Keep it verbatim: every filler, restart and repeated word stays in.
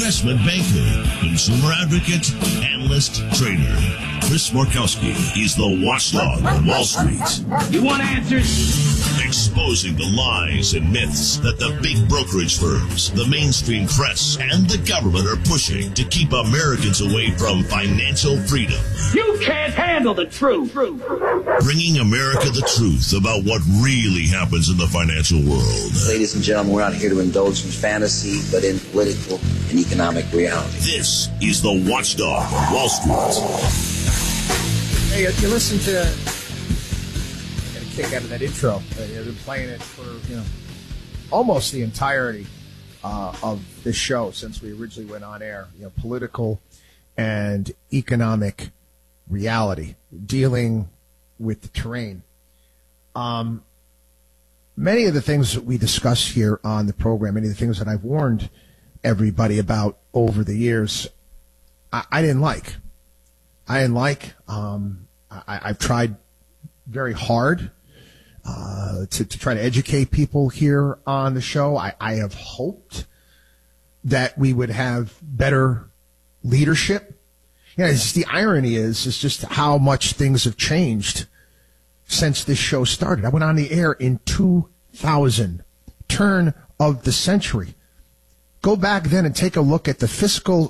investment banker, consumer advocate, analyst, trader. Chris Markowski is the watchdog on Wall Street. You want answers? Exposing the lies and myths that the big brokerage firms, the mainstream press, and the government are pushing to keep Americans away from financial freedom. You can't handle the truth. Bringing America the truth about what really happens in the financial world. Ladies and gentlemen, we're not here to indulge in fantasy, but in political and economic reality. This is the Watchdog on Wall Street. Hey, you listen to, get a kick out of that intro. I've been playing it for, you know, almost the entirety uh, of this show since we originally went on air. You know, political and economic reality, dealing with the terrain. Um, many of the things that we discuss here on the program, many of the things that I've warned everybody about over the years, I, I didn't like. I didn't like. Um, I, I've tried very hard uh, to, to try to educate people here on the show. I, I have hoped that we would have better leadership. You know, it's just, the irony is, is just how much things have changed since this show started. I went on the air in two thousand, turn of the century. Go back then and take a look at the fiscal